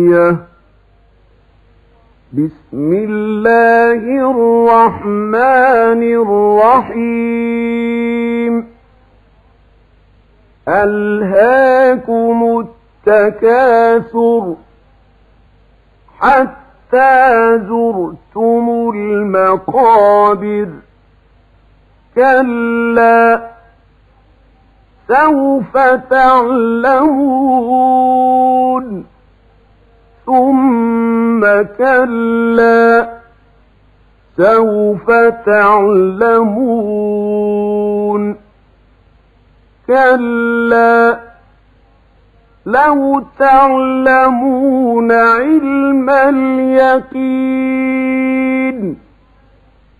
بسم الله الرحمن الرحيم ألهاكم التكاثر حتى زرتم المقابر كلا سوف تعلمون ثم كلا سوف تعلمون كلا لو تعلمون علم اليقين